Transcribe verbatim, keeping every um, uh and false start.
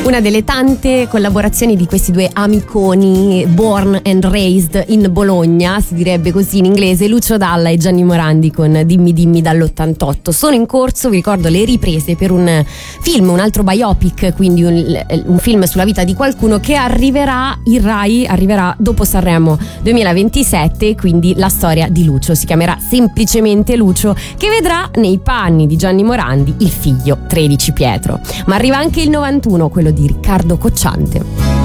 Una delle tante collaborazioni di questi due amiconi, born and raised in Bologna, si direbbe così in inglese, Lucio Dalla e Gianni Morandi con Dimmi Dimmi dall'ottantotto. Sono in corso, vi ricordo, le riprese per un film, un altro biopic, quindi un, un film sulla vita di qualcuno che arriverà in Rai, arriverà dopo Sanremo duemilaventisette, quindi la storia di Lucio. Si chiamerà semplicemente Lucio, che vedrà nei panni di Gianni Morandi il figlio tredici Pietro. Ma arriva anche il novantuno, quello di Riccardo Cocciante.